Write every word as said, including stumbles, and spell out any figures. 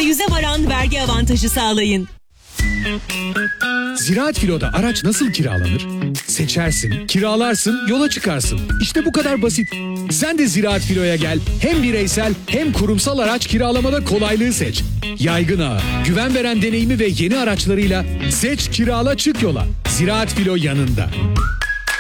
yüze varan vergi avantajı sağlayın. Ziraat Filo'da araç nasıl kiralanır? Seçersin, kiralarsın, yola çıkarsın. İşte bu kadar basit. Sen de Ziraat Filo'ya gel. Hem bireysel hem kurumsal araç kiralamada kolaylığı seç. Yaygın ağı, güven veren deneyimi ve yeni araçlarıyla seç, kirala, çık yola. Ziraat Filo yanında.